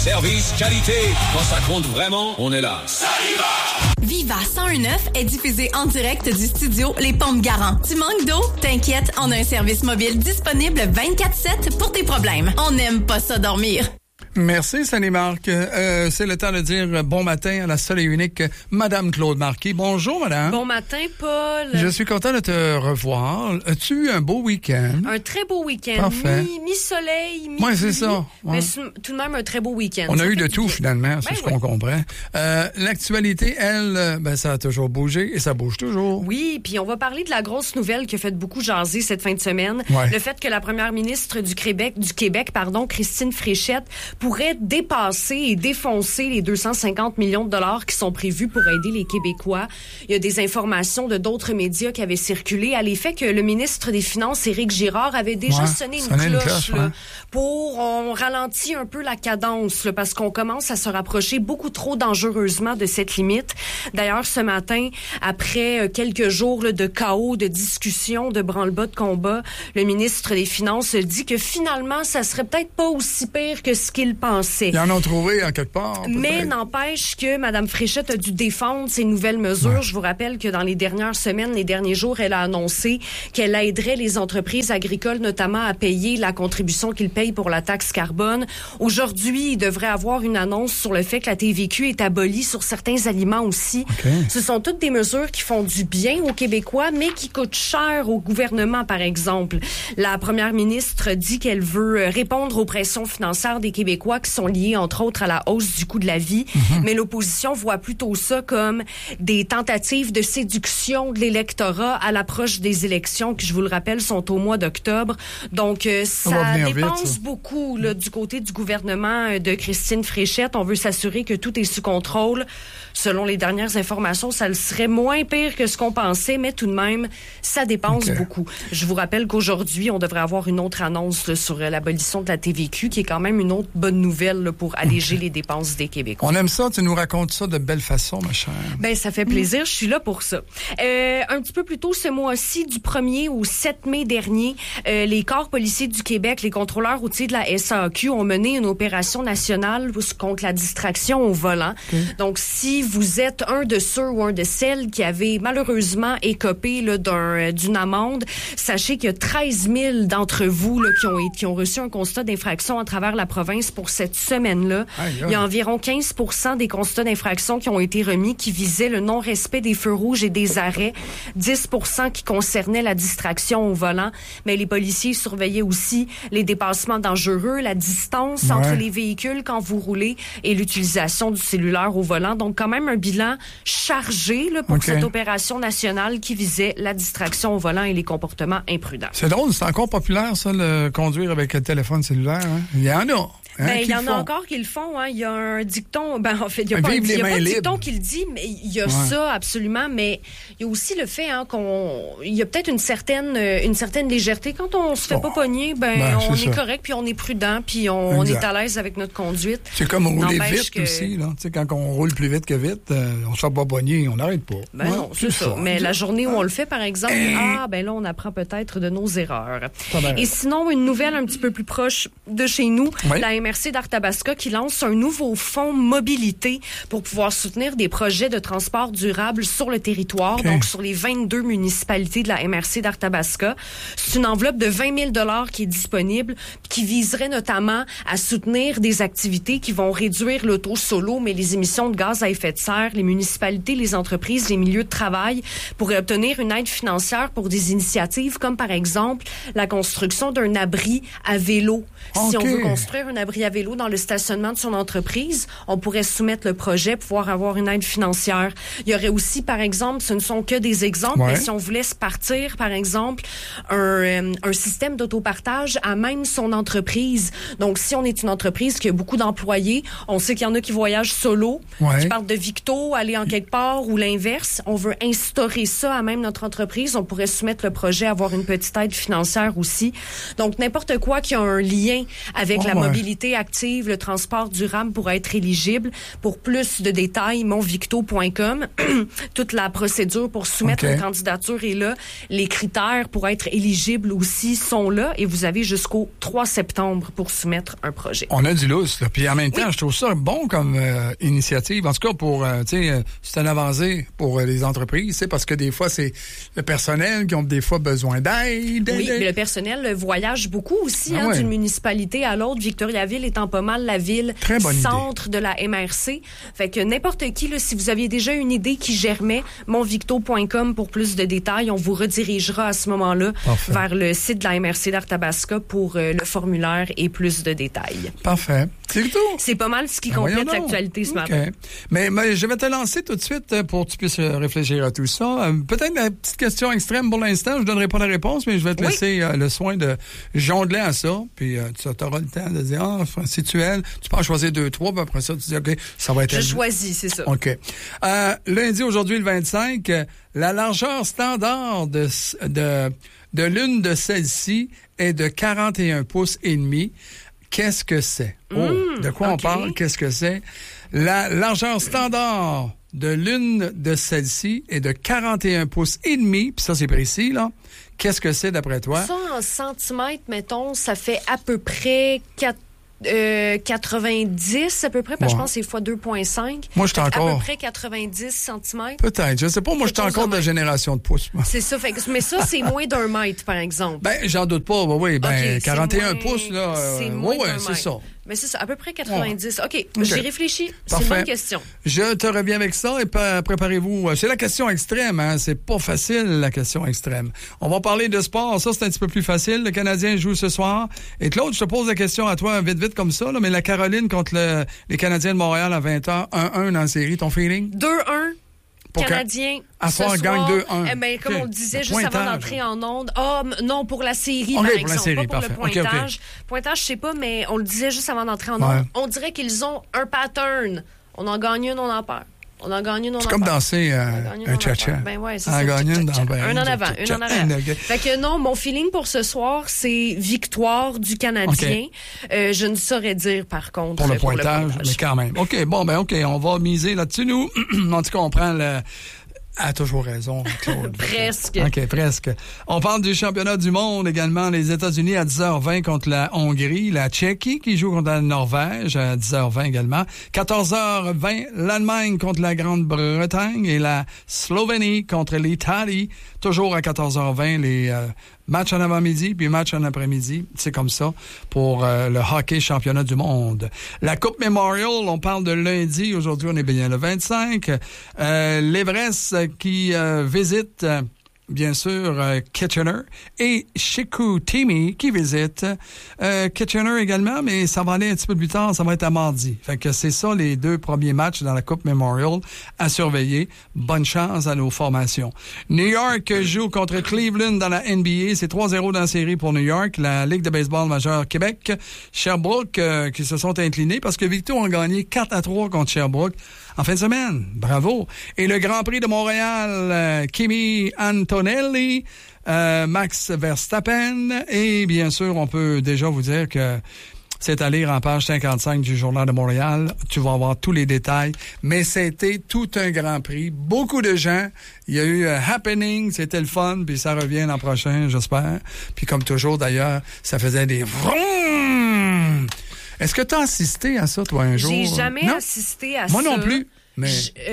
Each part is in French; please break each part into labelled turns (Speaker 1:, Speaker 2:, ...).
Speaker 1: Service, qualité, quand ça compte vraiment, on est là. Ça y va!
Speaker 2: Viva 101.9 est diffusé en direct du studio Les Pompes Garant. Tu manques d'eau? T'inquiète, on a un service mobile disponible 24/7 pour tes problèmes. On n'aime pas ça dormir.
Speaker 3: Merci, Sally Marc. C'est le temps de dire bon matin à la seule et unique Madame Claude Marquis. Bonjour, Madame.
Speaker 4: Bon matin, Paul.
Speaker 3: Je suis content de te revoir. As-tu eu un beau week-end?
Speaker 4: Un très beau week-end.
Speaker 3: Parfait.
Speaker 4: Mi-soleil, mi-pluie.
Speaker 3: Oui, c'est ça. Ouais.
Speaker 4: Mais tout de même un très beau week-end.
Speaker 3: On a eu de
Speaker 4: du
Speaker 3: tout,
Speaker 4: bien.
Speaker 3: finalement, c'est ce qu'on comprend. L'actualité, elle, ça a toujours bougé et ça bouge toujours.
Speaker 4: Oui, puis on va parler de la grosse nouvelle qui a fait beaucoup jaser cette fin de semaine.
Speaker 3: Ouais.
Speaker 4: Le fait que la première ministre du Québec, Christine Fréchette, pourrait dépasser et défoncer les 250 millions de dollars qui sont prévus pour aider les Québécois. Il y a des informations de d'autres médias qui avaient circulé à l'effet que le ministre des Finances, Éric Girard, avait déjà sonné une cloche là, pour on ralentit un peu la cadence là, parce qu'on commence à se rapprocher beaucoup trop dangereusement de cette limite. D'ailleurs, ce matin, après quelques jours là, de chaos, de discussions, de branle-bas de combat, le ministre des Finances dit que finalement, ça serait peut-être pas aussi pire que ce qu'il pensait.
Speaker 3: Ils en ont trouvé en quelque part.
Speaker 4: Mais n'empêche que Mme Fréchette a dû défendre ces nouvelles mesures. Ouais. Je vous rappelle que dans les dernières semaines, les derniers jours, elle a annoncé qu'elle aiderait les entreprises agricoles, notamment à payer la contribution qu'ils payent pour la taxe carbone. Aujourd'hui, il devrait avoir une annonce sur le fait que la TVQ est abolie sur certains aliments aussi. Okay. Ce sont toutes des mesures qui font du bien aux Québécois, mais qui coûtent cher au gouvernement, par exemple. La première ministre dit qu'elle veut répondre aux pressions financières des Québécois qui sont liées, entre autres, à la hausse du coût de la vie. Mais l'opposition voit plutôt ça comme des tentatives de séduction de l'électorat à l'approche des élections, qui, je vous le rappelle, sont au mois d'octobre. Donc, ça dépense beaucoup là, du côté du gouvernement de Christine Fréchette. On veut s'assurer que tout est sous contrôle. Selon les dernières informations, ça serait moins pire que ce qu'on pensait, mais tout de même, ça dépense beaucoup. Je vous rappelle qu'aujourd'hui, on devrait avoir une autre annonce là, sur l'abolition de la TVQ, qui est quand même une autre bonne nouvelle là, pour alléger les dépenses des Québécois.
Speaker 3: On aime ça, tu nous racontes ça de belle façon, ma chère.
Speaker 4: Ben, ça fait plaisir, je suis là pour ça. Un petit peu plus tôt ce mois-ci, du 1er au 7 mai dernier, les corps policiers du Québec, les contrôleurs routiers de la SAQ ont mené une opération nationale contre la distraction au volant. Donc, si vous êtes un de ceux ou un de celles qui avaient malheureusement écopé là, d'une amende, sachez qu'il y a 13 000 d'entre vous là, qui ont reçu un constat d'infraction à travers la province pour cette semaine-là. Il y a environ 15% des constats d'infraction qui ont été remis qui visaient le non-respect des feux rouges et des arrêts, 10% qui concernaient la distraction au volant, mais les policiers surveillaient aussi les dépassements dangereux, la distance entre les véhicules quand vous roulez et l'utilisation du cellulaire au volant. Donc, quand même un bilan chargé là, pour cette opération nationale qui visait la distraction au volant et les comportements imprudents.
Speaker 3: C'est drôle, c'est encore populaire, ça, le conduire avec le téléphone cellulaire. Hein? Il y en a.
Speaker 4: Il y en a encore qui le font. Hein. Il y a un dicton, en fait, il y a pas un dicton qui le dit, mais il y a ça absolument. Mais il y a aussi le fait il y a peut-être une certaine légèreté quand on se fait pas pogner. On est correct, puis on est prudent, puis on est à l'aise avec notre conduite.
Speaker 3: C'est comme rouler vite aussi. Là. Tu sais, quand on roule plus vite que vite, on se fait pas pogner, on n'arrête pas.
Speaker 4: Non, c'est ça. Mais la journée où on le fait, par exemple, là, on apprend peut-être de nos erreurs. Et sinon, une nouvelle un petit peu plus proche de chez nous, la MRC d'Arthabasca qui lance un nouveau fonds mobilité pour pouvoir soutenir des projets de transport durable sur le territoire, donc sur les 22 municipalités de la MRC d'Arthabasca. C'est une enveloppe de 20 000 $ qui est disponible, qui viserait notamment à soutenir des activités qui vont réduire le taux solo, mais les émissions de gaz à effet de serre. Les municipalités, les entreprises, les milieux de travail pourraient obtenir une aide financière pour des initiatives comme par exemple la construction d'un abri à vélo. Si on veut construire un abri à vélo dans le stationnement de son entreprise, on pourrait soumettre le projet pour pouvoir avoir une aide financière. Il y aurait aussi, par exemple, ce ne sont que des exemples, mais si on voulait se partir, par exemple, un système d'autopartage à même son entreprise. Donc, si on est une entreprise qui a beaucoup d'employés, on sait qu'il y en a qui voyagent solo, qui partent de Victo, aller en quelque part, ou l'inverse. On veut instaurer ça à même notre entreprise. On pourrait soumettre le projet, avoir une petite aide financière aussi. Donc, n'importe quoi qui a un lien avec la mobilité municipalité active le transport durable pour être éligible. Pour plus de détails, monvicto.com. Toute la procédure pour soumettre une candidature est là. Les critères pour être éligible aussi sont là et vous avez jusqu'au 3 septembre pour soumettre un projet.
Speaker 3: On a du lousse, là. Puis en même temps, je trouve ça bon comme initiative. En tout cas, pour, c'est un avancée pour les entreprises, parce que des fois, c'est le personnel qui ont des fois besoin d'aide.
Speaker 4: Oui, mais le personnel voyage beaucoup aussi d'une municipalité à l'autre. Victoriaville étant pas mal la ville centre de la MRC. Fait que n'importe qui, là, si vous aviez déjà une idée qui germait, monvicto.com pour plus de détails. On vous redirigera à ce moment-là vers le site de la MRC d'Arthabasca pour le formulaire et plus de détails.
Speaker 3: Parfait. C'est tout.
Speaker 4: C'est pas mal ce qui complète l'actualité ce matin.
Speaker 3: Mais je vais te lancer tout de suite pour que tu puisses réfléchir à tout ça. Peut-être une petite question extrême pour l'instant. Je ne donnerai pas la réponse, mais je vais te laisser le soin de jongler à ça. Puis tu auras le temps de dire, si tu es, tu peux en choisir 2, 3, puis après ça, tu dis, OK, ça va être...
Speaker 4: Je choisis, c'est ça.
Speaker 3: OK. Lundi, aujourd'hui, le 25, la largeur standard de l'une de celles-ci est de 41 pouces et demi. Qu'est-ce que c'est? De quoi on parle? Qu'est-ce que c'est? La largeur standard de l'une de celles-ci est de 41 pouces et demi, puis ça, c'est précis, là. Qu'est-ce que c'est, d'après toi?
Speaker 4: Ça, en centimètres, mettons, ça fait à peu près 90 à peu près, parce que je pense que c'est fois 2,5.
Speaker 3: Moi, je suis encore...
Speaker 4: À peu près 90 centimètres.
Speaker 3: Peut-être, je sais pas. Moi, je suis encore de la génération de pouces.
Speaker 4: C'est ça. Mais ça, c'est moins d'1 mètre, par exemple.
Speaker 3: Ben, j'en doute pas. Oui, 41 pouces, là.
Speaker 4: C'est moins d'1 mètre.
Speaker 3: C'est ça.
Speaker 4: Mais c'est ça, à peu près 90. OK, j'y réfléchis.
Speaker 3: Parfait.
Speaker 4: C'est une bonne question.
Speaker 3: Je te reviens avec ça et préparez-vous. C'est la question extrême, hein. C'est pas facile, la question extrême. On va parler de sport. Ça, c'est un petit peu plus facile. Le Canadien joue ce soir. Et Claude, je te pose la question à toi, vite comme ça, là, mais la Caroline contre les Canadiens de Montréal à 20h, 1-1 dans la série. Ton feeling?
Speaker 4: 2-1. Canadien.
Speaker 3: À soir, gagne 2-1.
Speaker 4: Comme on le disait juste avant d'entrer en onde. Non, pour la série, par exemple. Pour la série, pas pour le pointage. Pointage, je sais pas, mais on le disait juste avant d'entrer en onde. On dirait qu'ils ont un pattern. On en gagne une, on en perd. On en gagne une, on en perd.
Speaker 3: C'est comme danser un cha-cha.
Speaker 4: Ben ouais, c'est
Speaker 3: ça. Un
Speaker 4: en avant. Fait que non, mon feeling pour ce soir, c'est victoire du Canadien. Je ne saurais dire, par contre,
Speaker 3: pour le pointage, mais quand même. OK, on va miser là-dessus, nous. En tout cas, on prend le... a toujours raison, Claude.
Speaker 4: Presque.
Speaker 3: OK, presque. On parle du championnat du monde également. Les États-Unis à 10h20 contre la Hongrie. La Tchéquie qui joue contre la Norvège à 10h20 également. 14h20, l'Allemagne contre la Grande-Bretagne et la Slovénie contre l'Italie. Toujours à 14h20, les matchs en avant-midi puis matchs en après-midi. C'est comme ça pour le hockey championnat du monde. La Coupe Memorial, on parle de lundi. Aujourd'hui, on est bien le 25. L'Everest qui visite, bien sûr, Kitchener et Chicoutimi qui visite Kitchener également, mais ça va aller un petit peu plus tard, ça va être à mardi. Fait que c'est ça les 2 premiers matchs dans la Coupe Memorial à surveiller. Bonne chance à nos formations. New York joue contre Cleveland dans la NBA. C'est 3-0 dans la série pour New York. La Ligue de baseball majeure Québec. Sherbrooke qui se sont inclinés parce que Victo a gagné 4-3 contre Sherbrooke en fin de semaine. Bravo. Et le Grand Prix de Montréal, Kimi Antonelli, Max Verstappen. Et bien sûr, on peut déjà vous dire que c'est à lire en page 55 du Journal de Montréal. Tu vas avoir tous les détails. Mais c'était tout un Grand Prix. Beaucoup de gens. Il y a eu un happening. C'était le fun. Puis ça revient l'an prochain, j'espère. Puis comme toujours, d'ailleurs, ça faisait des vroom. Est-ce que tu as assisté à ça, toi, un jour?
Speaker 4: J'ai jamais assisté à ça.
Speaker 3: Moi non plus. Mais...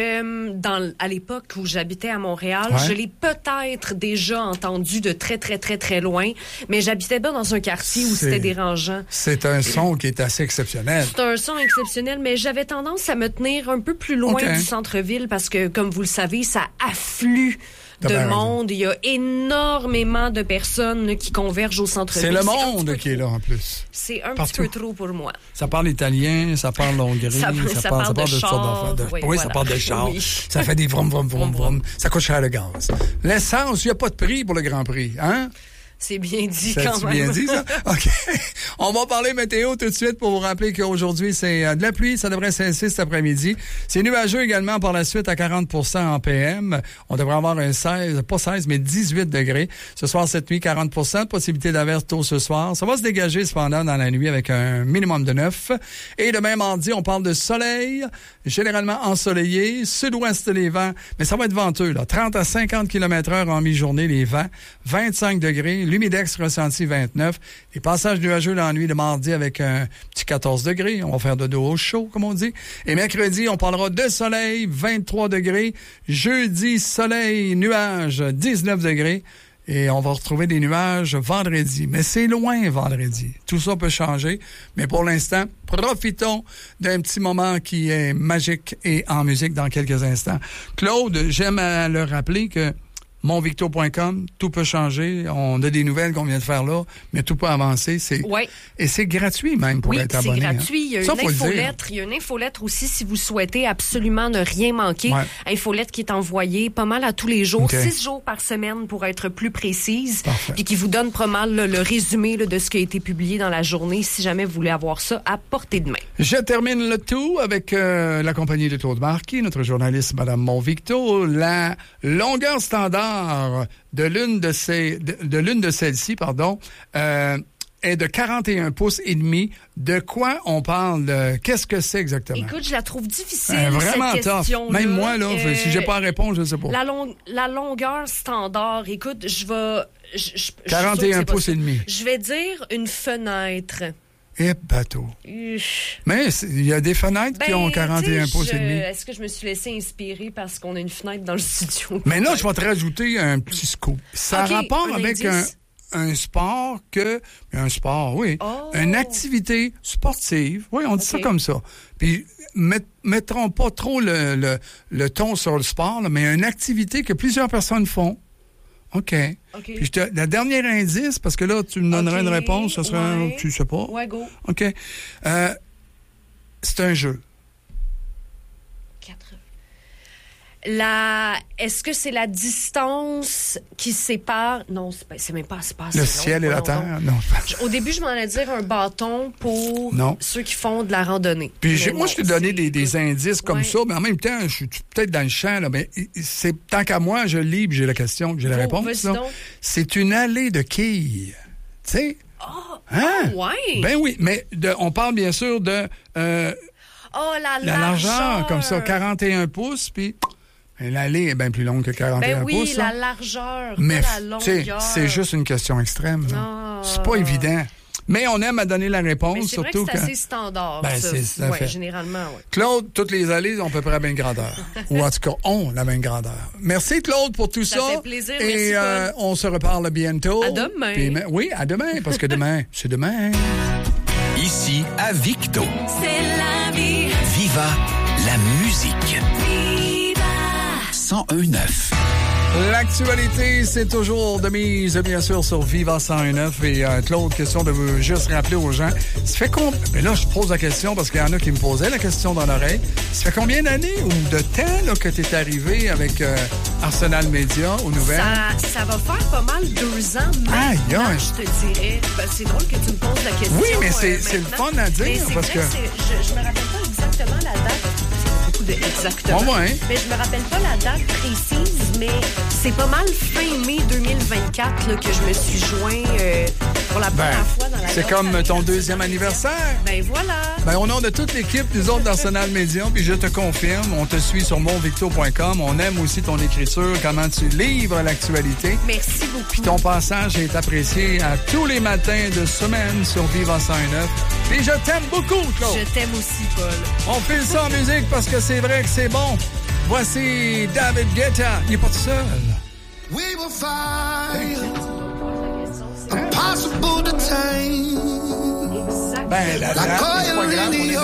Speaker 4: à l'époque où j'habitais à Montréal, je l'ai peut-être déjà entendu de très, très, très, très loin, mais j'habitais pas dans un quartier où c'était dérangeant.
Speaker 3: C'est un son qui est assez exceptionnel.
Speaker 4: C'est un son exceptionnel, mais j'avais tendance à me tenir un peu plus loin du centre-ville parce que, comme vous le savez, ça afflue de monde. Il y a énormément de personnes là, qui convergent au centre-ville.
Speaker 3: C'est le monde qui est là, en plus.
Speaker 4: C'est un petit peu trop pour moi.
Speaker 3: Ça parle italien, ça parle hongrois,
Speaker 4: ça parle de char.
Speaker 3: Oui, ça parle de char. Ça fait des vroom, vroom, vroom, vroom. Ça coûte cher le gaz. L'essence, il n'y a pas de prix pour le Grand Prix, hein?
Speaker 4: C'est bien dit
Speaker 3: ça,
Speaker 4: quand même.
Speaker 3: Bien dit, ça? OK. On va parler météo tout de suite pour vous rappeler qu'aujourd'hui, c'est de la pluie. Ça devrait cesser cet après-midi. C'est nuageux également par la suite à 40% en PM. On devrait avoir un 16, pas 16, mais 18 degrés. Ce soir, cette nuit, 40%. Possibilité d'averse tôt ce soir. Ça va se dégager cependant dans la nuit avec un minimum de 9. Et demain, mardi, on parle de soleil. Généralement ensoleillé. Sud-ouest les vents. Mais ça va être venteux, là. 30 à 50 km/h en mi-journée, les vents. 25 degrés. L'humidex ressenti 29. Les passages nuageux la nuit de mardi avec un petit 14 degrés. On va faire de dos au chaud, comme on dit. Et mercredi, on parlera de soleil, 23 degrés. Jeudi, soleil, nuages, 19 degrés. Et on va retrouver des nuages vendredi. Mais c'est loin vendredi. Tout ça peut changer. Mais pour l'instant, profitons d'un petit moment qui est magique et en musique dans quelques instants. Claude, j'aime à le rappeler que monvicto.com, tout peut changer. On a des nouvelles qu'on vient de faire là, mais tout peut avancer.
Speaker 4: Oui.
Speaker 3: Et c'est gratuit même pour être abonné.
Speaker 4: Oui, c'est gratuit. Il y a
Speaker 3: ça,
Speaker 4: une infolettre. Il y a une infolettre aussi si vous souhaitez absolument ne rien manquer.
Speaker 3: Ouais.
Speaker 4: Infolettre qui est envoyée pas mal à tous les jours, 6 jours par semaine pour être plus précise.
Speaker 3: Parfait.
Speaker 4: Puis qui vous donne pas mal le résumé de ce qui a été publié dans la journée si jamais vous voulez avoir ça à portée de main.
Speaker 3: Je termine le tout avec la compagnie de Claude Marquis, notre journaliste Madame Monvicto. La longueur standard de l'une de celles-ci, est de 41 pouces et demi. De quoi on parle? Qu'est-ce que c'est exactement?
Speaker 4: Écoute, je la trouve difficile,
Speaker 3: vraiment
Speaker 4: cette question.
Speaker 3: tough. Même moi, là, si j'ai pas à répondre, je ne sais pas.
Speaker 4: La longueur standard, écoute, je vais...
Speaker 3: 41 pouces et demi.
Speaker 4: Je vais dire une fenêtre.
Speaker 3: Et bateau. Mais il y a des fenêtres qui ont 41 pouces et demi.
Speaker 4: Est-ce que je me suis laissé inspirer parce qu'on a une fenêtre dans le studio?
Speaker 3: Mais là, je vais te rajouter un petit scoop. Ça a rapport avec un sport un sport, oui.
Speaker 4: Oh.
Speaker 3: Une activité sportive. Oui, on dit ça comme ça. Puis, mettrons pas trop le ton sur le sport, là, mais une activité que plusieurs personnes font. OK. Puis la dernière indice, parce que là, tu me donnerais une réponse, ça serait, tu sais pas.
Speaker 4: Ouais, go.
Speaker 3: OK. C'est un jeu.
Speaker 4: 4. Est-ce que c'est la distance qui sépare? Non, c'est même pas.
Speaker 3: Le ciel et la terre? Non.
Speaker 4: Au début, je m'en allais dire un bâton pour ceux qui font de la randonnée.
Speaker 3: Puis moi, je t'ai donné des indices comme ça, mais en même temps, je suis peut-être dans le champ, là, mais c'est tant qu'à moi, je lis, puis j'ai la question, j'ai la réponse. C'est une allée de quilles. Tu sais?
Speaker 4: Ouais.
Speaker 3: Ben oui, mais on parle bien sûr de
Speaker 4: la
Speaker 3: largeur, comme ça, 41 pouces, puis l'allée est bien plus longue que 41 pouces.
Speaker 4: Oui, la largeur,
Speaker 3: mais
Speaker 4: pas la longueur.
Speaker 3: C'est juste une question extrême. C'est pas évident. Mais on aime à donner la réponse,
Speaker 4: mais c'est
Speaker 3: surtout
Speaker 4: vrai que c'est assez standard,
Speaker 3: ça.
Speaker 4: Ouais, généralement, oui.
Speaker 3: Claude, toutes les allées ont à peu près la même grandeur. Ou en tout cas, ont la même grandeur. Merci, Claude, pour tout ça.
Speaker 4: Ça fait plaisir,
Speaker 3: et
Speaker 4: merci,
Speaker 3: on se reparle bientôt.
Speaker 4: À demain.
Speaker 3: Puis, oui, à demain, parce que demain, c'est demain.
Speaker 1: Ici, à Victo.
Speaker 2: C'est la vie.
Speaker 1: Viva la musique.
Speaker 2: Viva.
Speaker 1: 101.9.
Speaker 3: L'actualité, c'est toujours de mise, bien sûr, sur Viva 101.9. Et Claude, question de vous juste rappeler aux gens, ça fait combien... Mais là, je pose la question parce qu'il y en a qui me posaient la question dans l'oreille. Ça fait combien d'années ou de temps là, que tu es arrivé avec Arsenal Média aux nouvelles?
Speaker 4: Ça va faire pas mal 2 ans maintenant, je te dirais. Ben, c'est drôle que tu me poses la question.
Speaker 3: Oui, mais c'est le fun à dire.
Speaker 4: Mais
Speaker 3: parce
Speaker 4: vrai que je me rappelle pas exactement la date. Exactement. Mais je me rappelle pas la date précise, mais c'est pas mal fin mai 2024 là, que je me suis joint pour la première fois dans la
Speaker 3: c'est comme ton 2e anniversaire.
Speaker 4: Ben voilà.
Speaker 3: Ben au nom de toute l'équipe, nous autres d'Arsenal Média, puis je te confirme, on te suit sur monvicto.com. On aime aussi ton écriture, comment tu livres l'actualité.
Speaker 4: Merci beaucoup.
Speaker 3: Puis ton passage est apprécié à tous les matins de semaine sur Viva 101.9. Et je t'aime beaucoup, Claude.
Speaker 4: Je t'aime aussi, Paul.
Speaker 3: On file ça en musique parce que c'est vrai que c'est bon. Voici David Guetta. Il n'est pas tout seul.
Speaker 5: We will find impossible to tame.
Speaker 3: Ben, la date, c'est pas grave.